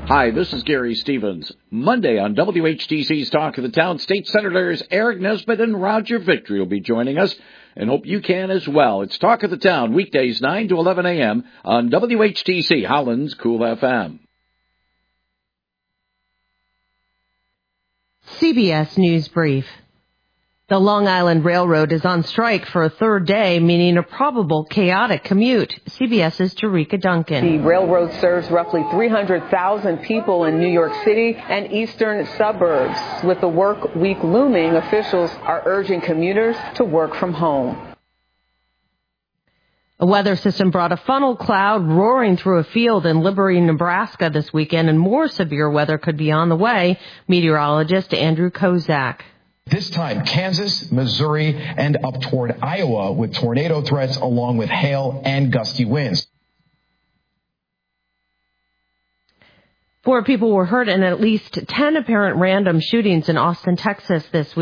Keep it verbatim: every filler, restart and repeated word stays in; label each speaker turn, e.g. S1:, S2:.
S1: Hi, this is Gary Stevens. Monday on W H T C's Talk of the Town, State Senators Eric Nesbitt and Roger Victory will be joining us, and hope you can as well. It's Talk of the Town, weekdays nine to eleven a.m. on W H T C, Holland's Cool F M.
S2: C B S News Brief. The Long Island Railroad is on strike for a third day, meaning a probable chaotic commute. CBS's Jerika Duncan.
S3: The railroad serves roughly three hundred thousand people in New York City and eastern suburbs. With the work week looming, officials are urging commuters to work from home.
S2: A weather system brought a funnel cloud roaring through a field in Liberty, Nebraska this weekend, and more severe weather could be on the way. Meteorologist Andrew Kozak.
S4: This time, Kansas, Missouri, and up toward Iowa with tornado threats along with hail and gusty winds.
S2: Four people were hurt in at least ten apparent random shootings in Austin, Texas this week.